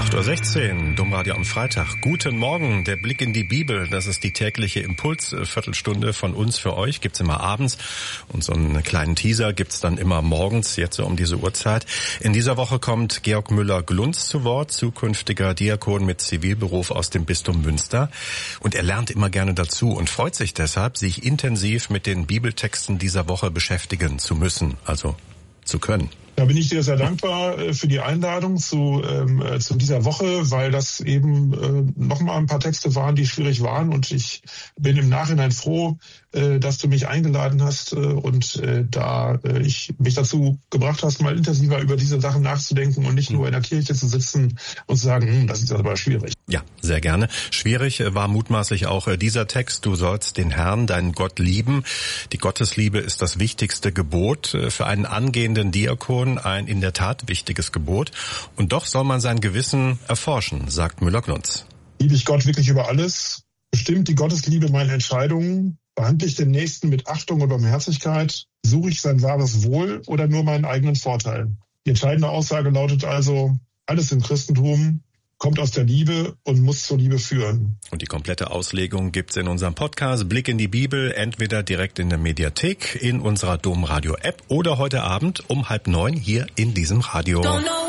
8:16 Uhr, Domradio am Freitag. Guten Morgen, der Blick in die Bibel, das ist die tägliche Impuls-Viertelstunde von uns für euch. Gibt's immer abends und so einen kleinen Teaser gibt's dann immer morgens, jetzt so um diese Uhrzeit. In dieser Woche kommt Georg Müller-Glunz zu Wort, zukünftiger Diakon mit Zivilberuf aus dem Bistum Münster. Und er lernt immer gerne dazu und freut sich deshalb, sich intensiv mit den Bibeltexten dieser Woche beschäftigen zu müssen, also zu können. Da bin ich dir sehr dankbar für die Einladung zu dieser Woche, weil das eben nochmal ein paar Texte waren, die schwierig waren. Und ich bin im Nachhinein froh, dass du mich eingeladen hast und da ich mich dazu gebracht hast, mal intensiver über diese Sachen nachzudenken und nicht nur in der Kirche zu sitzen und zu sagen, das ist aber schwierig. Ja, sehr gerne. Schwierig war mutmaßlich auch dieser Text. Du sollst den Herrn, deinen Gott, lieben. Die Gottesliebe ist das wichtigste Gebot für einen angehenden Diakon. Ein in der Tat wichtiges Gebot. Und doch soll man sein Gewissen erforschen, sagt Müller-Glunz. Liebe ich Gott wirklich über alles? Bestimmt die Gottesliebe meine Entscheidungen? Behandle ich den Nächsten mit Achtung und Barmherzigkeit? Suche ich sein wahres Wohl oder nur meinen eigenen Vorteil? Die entscheidende Aussage lautet also, alles im Christentum kommt aus der Liebe und muss zur Liebe führen. Und die komplette Auslegung gibt's in unserem Podcast Blick in die Bibel, entweder direkt in der Mediathek, in unserer Domradio-App oder heute Abend um 8:30 hier in diesem Radio.